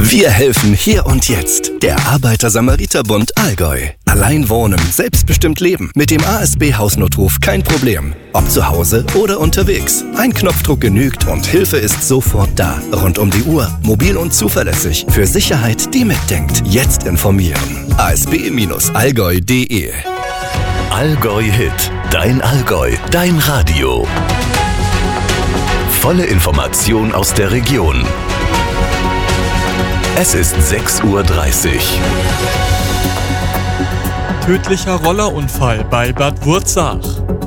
Wir helfen hier und jetzt. Der Arbeiter-Samariter-Bund Allgäu. Allein wohnen, selbstbestimmt leben. Mit dem ASB-Hausnotruf kein Problem. Ob zu Hause oder unterwegs. Ein Knopfdruck genügt und Hilfe ist sofort da. Rund um die Uhr, mobil und zuverlässig. Für Sicherheit, die mitdenkt. Jetzt informieren. asb-allgäu.de. Allgäu Hit. Dein Allgäu. Dein Radio. Volle Information aus der Region. Es ist 6:30 Uhr. Tödlicher Rollerunfall bei Bad Wurzach.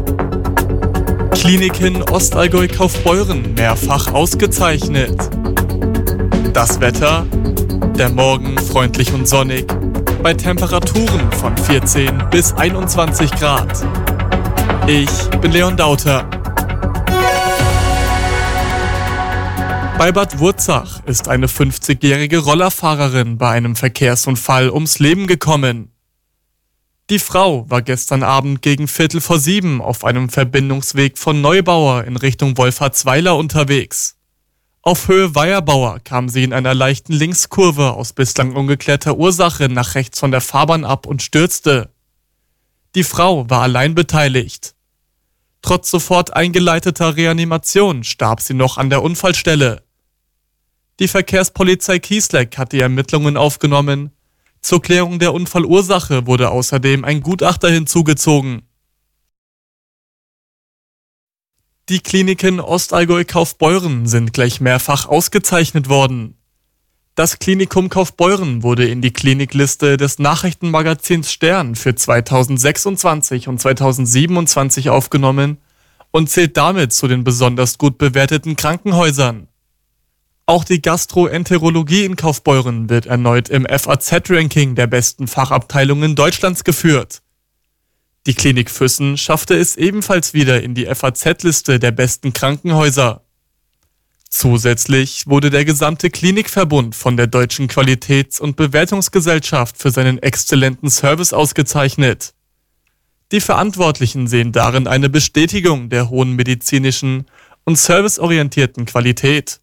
Klinik in Ostallgäu-Kaufbeuren mehrfach ausgezeichnet. Das Wetter? Der Morgen freundlich und sonnig. Bei Temperaturen von 14 bis 21 Grad. Ich bin Leon Dauter. Bei Bad Wurzach ist eine 50-jährige Rollerfahrerin bei einem Verkehrsunfall ums Leben gekommen. Die Frau war gestern Abend gegen 6:45 auf einem Verbindungsweg von Neubauer in Richtung Wolfertsweiler unterwegs. Auf Höhe Weierbauer kam sie in einer leichten Linkskurve aus bislang ungeklärter Ursache nach rechts von der Fahrbahn ab und stürzte. Die Frau war allein beteiligt. Trotz sofort eingeleiteter Reanimation starb sie noch an der Unfallstelle. Die Verkehrspolizei Kiesleck hat die Ermittlungen aufgenommen. Zur Klärung der Unfallursache wurde außerdem ein Gutachter hinzugezogen. Die Kliniken Ostallgäu-Kaufbeuren sind gleich mehrfach ausgezeichnet worden. Das Klinikum Kaufbeuren wurde in die Klinikliste des Nachrichtenmagazins Stern für 2026 und 2027 aufgenommen und zählt damit zu den besonders gut bewerteten Krankenhäusern. Auch die Gastroenterologie in Kaufbeuren wird erneut im FAZ-Ranking der besten Fachabteilungen Deutschlands geführt. Die Klinik Füssen schaffte es ebenfalls wieder in die FAZ-Liste der besten Krankenhäuser. Zusätzlich wurde der gesamte Klinikverbund von der Deutschen Qualitäts- und Bewertungsgesellschaft für seinen exzellenten Service ausgezeichnet. Die Verantwortlichen sehen darin eine Bestätigung der hohen medizinischen und serviceorientierten Qualität.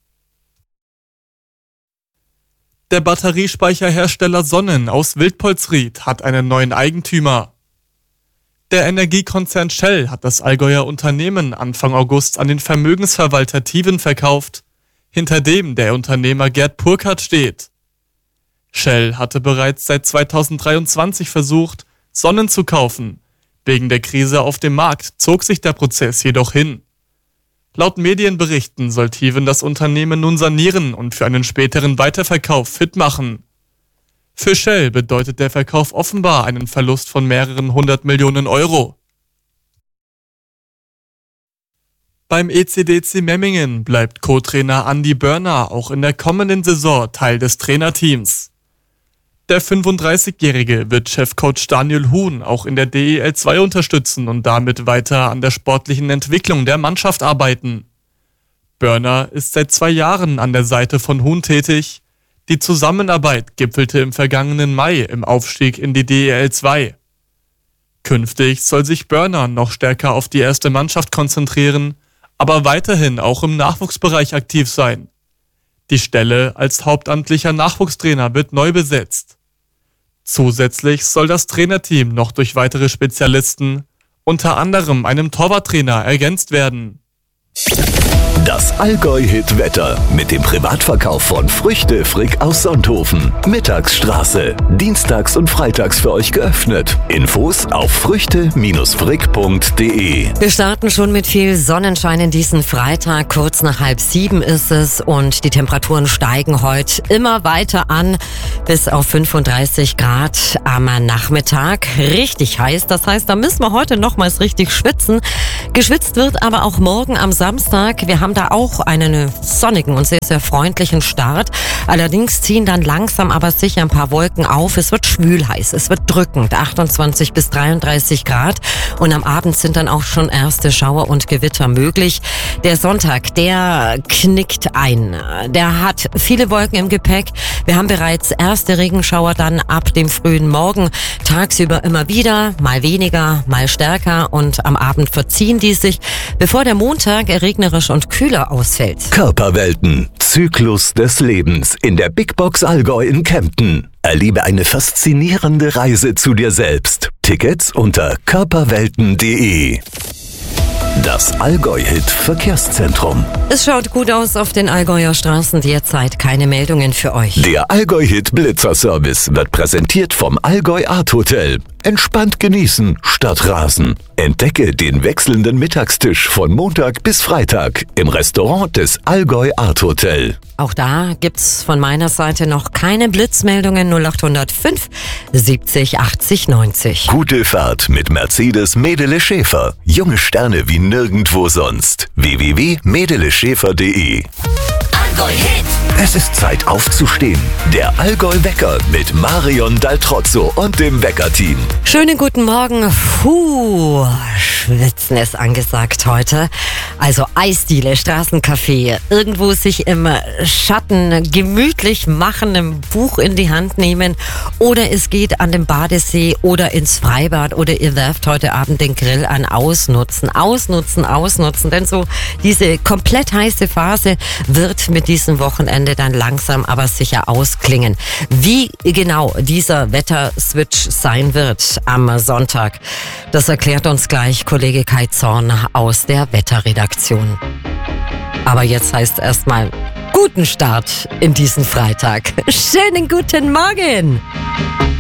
Der Batteriespeicherhersteller Sonnen aus Wildpolsried hat einen neuen Eigentümer. Der Energiekonzern Shell hat das Allgäuer Unternehmen Anfang August an den Vermögensverwalter Tiven verkauft, hinter dem der Unternehmer Gerd Purkert steht. Shell hatte bereits seit 2023 versucht, Sonnen zu kaufen. Wegen der Krise auf dem Markt zog sich der Prozess jedoch hin. Laut Medienberichten soll Tiven das Unternehmen nun sanieren und für einen späteren Weiterverkauf fit machen. Für Shell bedeutet der Verkauf offenbar einen Verlust von mehreren 100 Millionen Euro. Beim ECDC Memmingen bleibt Co-Trainer Andi Börner auch in der kommenden Saison Teil des Trainerteams. Der 35-Jährige wird Chefcoach Daniel Huhn auch in der DEL 2 unterstützen und damit weiter an der sportlichen Entwicklung der Mannschaft arbeiten. Börner ist seit 2 Jahren an der Seite von Huhn tätig. Die Zusammenarbeit gipfelte im vergangenen Mai im Aufstieg in die DEL 2. Künftig soll sich Börner noch stärker auf die erste Mannschaft konzentrieren, aber weiterhin auch im Nachwuchsbereich aktiv sein. Die Stelle als hauptamtlicher Nachwuchstrainer wird neu besetzt. Zusätzlich soll das Trainerteam noch durch weitere Spezialisten, unter anderem einem Torwarttrainer, ergänzt werden. Das Allgäu-Hit-Wetter mit dem Privatverkauf von Früchte Frick aus Sonthofen. Mittagsstraße. Dienstags und freitags für euch geöffnet. Infos auf früchte-frick.de. Wir starten schon mit viel Sonnenschein in diesen Freitag. Kurz nach 6:30 ist es und die Temperaturen steigen heute immer weiter an bis auf 35 Grad am Nachmittag. Richtig heiß. Das heißt, da müssen wir heute nochmals richtig schwitzen. Geschwitzt wird aber auch morgen am Samstag. Wir haben da auch einen sonnigen und sehr, sehr freundlichen Start. Allerdings ziehen dann langsam aber sicher ein paar Wolken auf. Es wird schwül heiß, es wird drückend, 28 bis 33 Grad. Und am Abend sind dann auch schon erste Schauer und Gewitter möglich. Der Sonntag, der knickt ein. Der hat viele Wolken im Gepäck. Wir haben bereits erste Regenschauer dann ab dem frühen Morgen. Tagsüber immer wieder, mal weniger, mal stärker. Und am Abend verziehen die sich, bevor der Montag regnerisch und kühl Schüler ausfällt. Körperwelten. Zyklus des Lebens in der Big Box Allgäu in Kempten. Erlebe eine faszinierende Reise zu dir selbst. Tickets unter körperwelten.de. Das Allgäu-Hit Verkehrszentrum. Es schaut gut aus auf den Allgäuer Straßen derzeit. Keine Meldungen für euch. Der Allgäu-Hit Blitzerservice wird präsentiert vom Allgäu Art Hotel. Entspannt genießen statt rasen. Entdecke den wechselnden Mittagstisch von Montag bis Freitag im Restaurant des Allgäu Art Hotel. Auch da gibt's von meiner Seite noch keine Blitzmeldungen. 0805 70 80 90. Gute Fahrt mit Mercedes Medele Schäfer. Junge Sterne wie nirgendwo sonst. www.medeleschäfer.de. Allgäu-Hit. Es ist Zeit aufzustehen. Der Allgäu-Wecker mit Marion Daltrozzo und dem Wecker-Team. Schönen guten Morgen. Schwitzen ist angesagt heute. Also Eisdiele, Straßencafé, irgendwo sich im Schatten gemütlich machen, ein Buch in die Hand nehmen oder es geht an den Badesee oder ins Freibad oder ihr werft heute Abend den Grill an. Ausnutzen. Denn so diese komplett heiße Phase wird mit diesem Wochenende dann langsam aber sicher ausklingen. Wie genau dieser Wetterswitch sein wird am Sonntag, das erklärt uns gleich Kollege Kai Zorn aus der Wetterredaktion. Aber jetzt heißt erstmal guten Start in diesen Freitag. Schönen guten Morgen!